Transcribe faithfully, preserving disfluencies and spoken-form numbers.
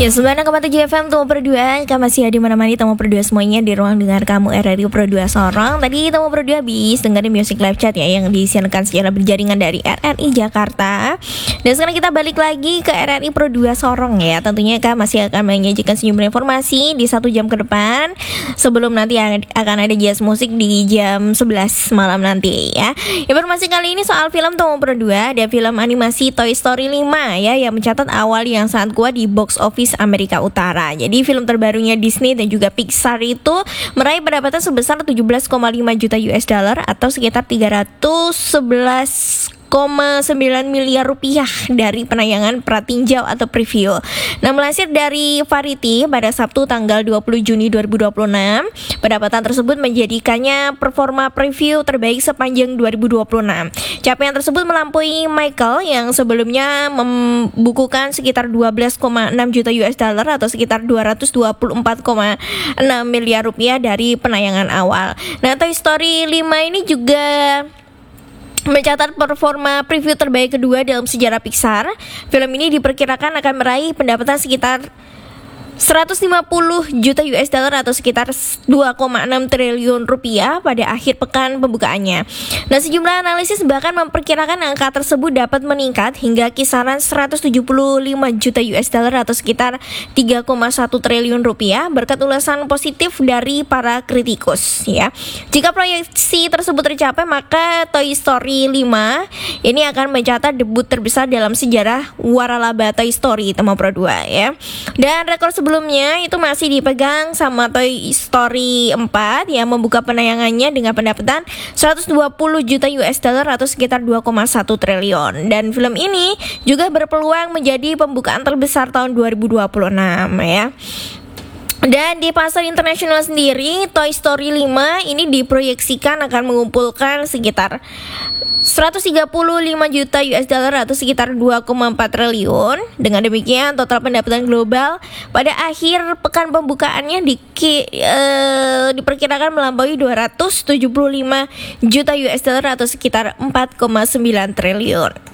Ya, sembilan koma tujuh F M Temu Berdua. Kamu masih di mana-mana Temu Berdua semuanya di ruang dengar kamu R R I Berdua Sorong. Tadi Temu Berdua habis dengerin music live chat ya yang disiarkan secara berjaringan dari R R I Jakarta. Dan sekarang kita balik lagi ke R R I Berdua Sorong ya. Tentunya kan masih akan menyajikan sejumlah informasi di satu jam ke depan. Sebelum nanti akan ada jazz musik di jam sebelas malam nanti ya. Informasi kali ini soal film Temu Berdua. Ada film animasi Toy Story lima ya yang mencatat awal yang sangat kuat di box office Amerika Utara. Jadi film terbarunya Disney dan juga Pixar itu meraih pendapatan sebesar tujuh belas koma lima juta U S dollar atau sekitar tiga ratus sebelas koma sembilan miliar rupiah dari penayangan pratinjau atau preview. Nah, melansir dari Variety pada Sabtu tanggal dua puluh Juni dua ribu dua puluh enam, pendapatan tersebut menjadikannya performa preview terbaik sepanjang dua ribu dua puluh enam. Capaian tersebut melampaui Michael yang sebelumnya membukukan sekitar dua belas koma enam juta U S dollar atau sekitar dua ratus dua puluh empat koma enam miliar rupiah dari penayangan awal. Nah, Toy Story lima ini juga mencatat performa preview terbaik kedua dalam sejarah Pixar. Film ini diperkirakan akan meraih pendapatan sekitar seratus lima puluh juta U S dollar atau sekitar dua koma enam triliun rupiah pada akhir pekan pembukaannya. Nah, sejumlah analisis bahkan memperkirakan angka tersebut dapat meningkat hingga kisaran seratus tujuh puluh lima juta U S dollar atau sekitar tiga koma satu triliun rupiah berkat ulasan positif dari para kritikus ya. Jika proyeksi tersebut tercapai, maka Toy Story lima ini akan mencatat debut terbesar dalam sejarah waralaba Toy Story Temu Berdua ya. Dan rekor sebelumnya itu masih dipegang sama Toy Story empat yang membuka penayangannya dengan pendapatan seratus dua puluh juta U S dollar atau sekitar dua koma satu triliun. Dan film ini juga berpeluang menjadi pembukaan terbesar tahun dua ribu dua puluh enam ya. Dan di pasar internasional sendiri, Toy Story lima ini diproyeksikan akan mengumpulkan sekitar seratus tiga puluh lima juta U S dollar atau sekitar dua koma empat triliun. Dengan demikian, total pendapatan global pada akhir pekan pembukaannya di, eh, diperkirakan melampaui dua ratus tujuh puluh lima juta U S dollar atau sekitar empat koma sembilan triliun.